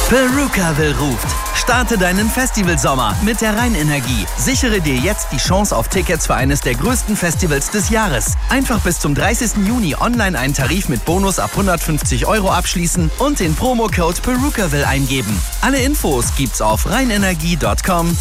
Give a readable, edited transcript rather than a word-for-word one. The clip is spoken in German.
Perukaville ruft. Starte deinen Festivalsommer mit der Rheinenergie. Sichere dir jetzt die Chance auf Tickets für eines der größten Festivals des Jahres. Einfach bis zum 30. Juni online einen Tarif mit Bonus ab 150 € abschließen und den Promocode Perukaville eingeben. Alle Infos gibt's auf rheinenergie.com/.